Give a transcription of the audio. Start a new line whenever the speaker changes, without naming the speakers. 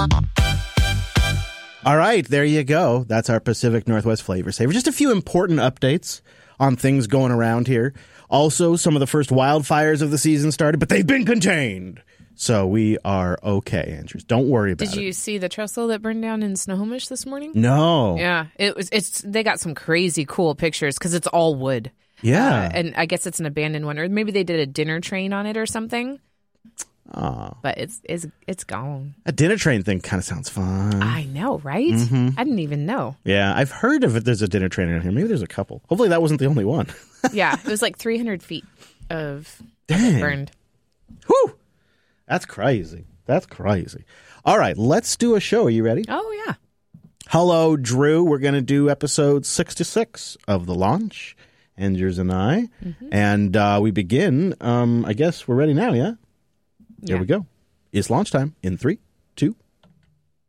All right, there you go. That's our Pacific Northwest Flavor Saver. Just a few important updates on things going around here. Also, some of the first wildfires of the season started, but they've been contained. So we are okay, Andrews. Don't worry about it.
Did you see the trestle that burned down in Snohomish this morning?
No.
Yeah, they got some crazy cool pictures because it's all wood.
Yeah.
And I guess it's an abandoned one, or maybe they did a dinner train on it or something.
Oh.
But it's gone.
A dinner train thing kind of sounds fun.
I know, right?
Mm-hmm.
I didn't even know.
Yeah, I've heard of it. There's a dinner train around here. Maybe there's a couple. Hopefully that wasn't the only one.
Yeah, it was like 300 feet of
Dang.
burned.
Whew. That's crazy. That's crazy. All right, let's do a show. Are you ready?
Oh, yeah.
Hello, Drew. We're going to do episode 66 of The Launch, Andrews and I. Mm-hmm. And we begin, I guess we're ready now, yeah? Here we go. It's launch time in 3, 2,